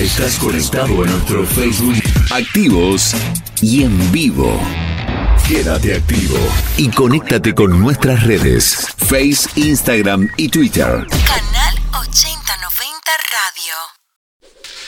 Estás conectado a nuestro Facebook. Activos y en vivo. Quédate activo y conéctate con nuestras redes. Face, Instagram y Twitter. Canal 8090 Radio.